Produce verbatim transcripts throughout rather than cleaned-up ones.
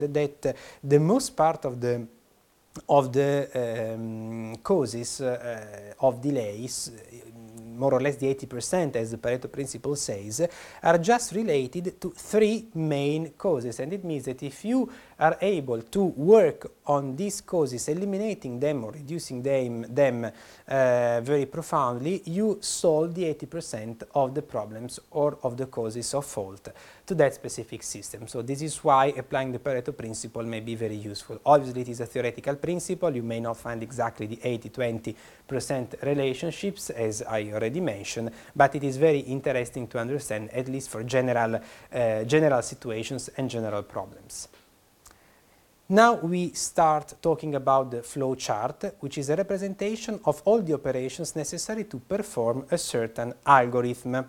that uh, the most part of the of the um, causes uh, of delays, more or less the eighty percent as the Pareto principle says, are just related to three main causes. And it means that if you are able to work on these causes, eliminating them or reducing them, them uh, very profoundly, you solve the eighty percent of the problems or of the causes of fault to that specific system. So this is why applying the Pareto principle may be very useful. Obviously, it is a theoretical principle. You may not find exactly the eighty twenty percent relationships, as I already mentioned, but it is very interesting to understand, at least for general, uh, general situations and general problems. Now we start talking about the flow chart, which is a representation of all the operations necessary to perform a certain algorithm.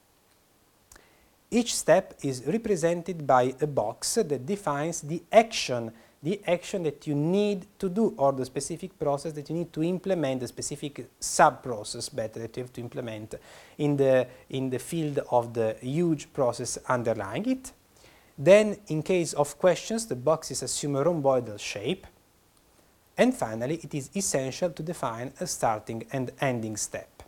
Each step is represented by a box that defines the action, the action that you need to do, or the specific process that you need to implement, the specific sub-process better that you have to implement in the, in the field of the huge process underlying it. Then, in case of questions, the boxes assume a rhomboidal shape. And finally, it is essential to define a starting and ending step.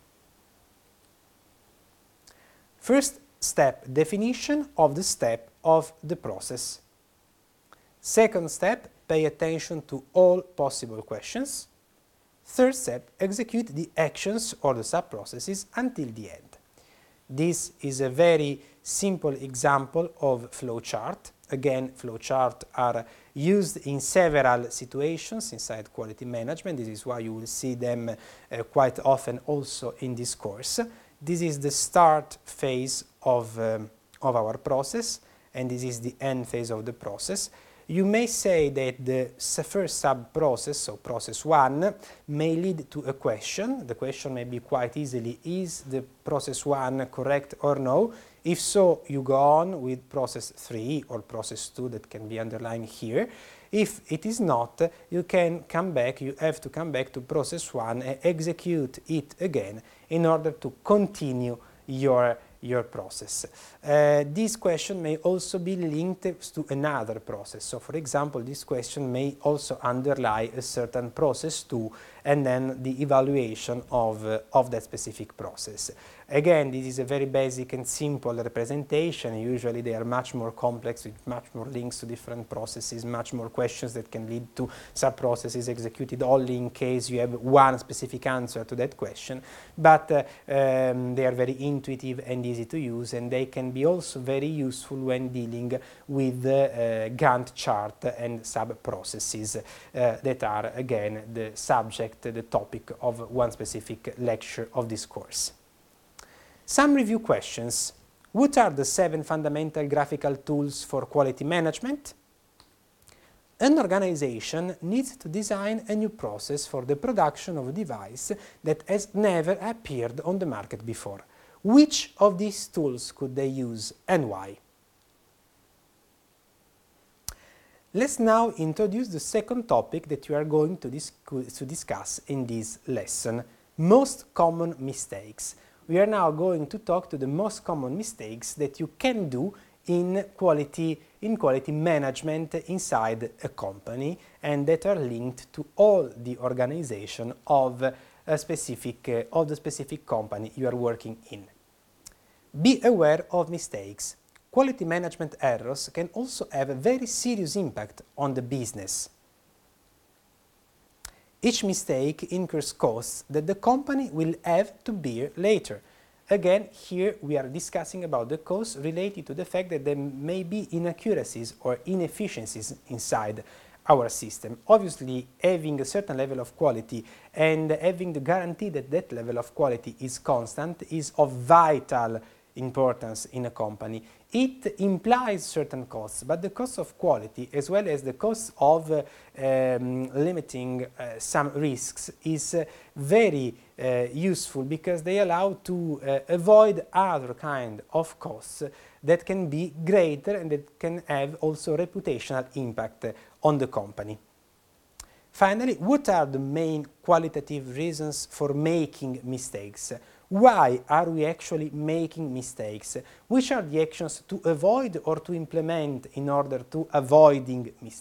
First step, definition of the step of the process. Second step, pay attention to all possible questions. Third step, execute the actions or the sub-processes until the end. This is a very simple example of flowchart. Again, flowcharts are used in several situations inside quality management. This is why you will see them uh, quite often also in this course. This is the start phase of, um, of our process, and this is the end phase of the process. You may say that the first sub-process, so process one, may lead to a question. The question may be quite easily, is the process one correct or no? If so, you go on with process three or process two that can be underlined here. If it is not, you can come back, you have to come back to process one and execute it again in order to continue your your process. Uh, this question may also be linked to another process. So, for example, this question may also underlie a certain process too, and then the evaluation of, uh, of that specific process. Again, this is a very basic and simple representation. Usually they are much more complex with much more links to different processes, much more questions that can lead to sub-processes executed only in case you have one specific answer to that question. But uh, um, they are very intuitive and easy to use, and they can be also very useful when dealing with the uh, Gantt chart and sub-processes uh, that are, again, the subject, the topic of one specific lecture of this course. Some review questions. What are the seven fundamental graphical tools for quality management? An organization needs to design a new process for the production of a device that has never appeared on the market before. Which of these tools could they use and why? Let's now introduce the second topic that we are going to, dis to discuss in this lesson, most common mistakes. We are now going to talk to the most common mistakes that you can do in quality, in quality management inside a company, and that are linked to all the organization of a specific, uh, of the specific company you are working in. Be aware of mistakes. Quality management errors can also have a very serious impact on the business. Each mistake incurs costs that the company will have to bear later. Again, here we are discussing about the costs related to the fact that there may be inaccuracies or inefficiencies inside our system. Obviously, having a certain level of quality and having the guarantee that that level of quality is constant is of vital importance in a company. It implies certain costs, but the cost of quality as well as the cost of uh, um, limiting uh, some risks is uh, very uh, useful, because they allow to uh, avoid other kind of costs that can be greater and that can have also reputational impact on the company. Finally, what are the main qualitative reasons for making mistakes? Why are we actually making mistakes? Which are the actions to avoid or to implement in order to avoiding mistakes?